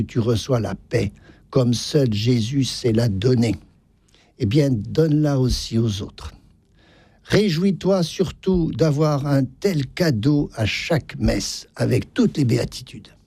Tu reçois la paix comme seul Jésus sait la donner. Eh bien, donne-la aussi aux autres. Réjouis-toi surtout d'avoir un tel cadeau à chaque messe avec toutes les béatitudes.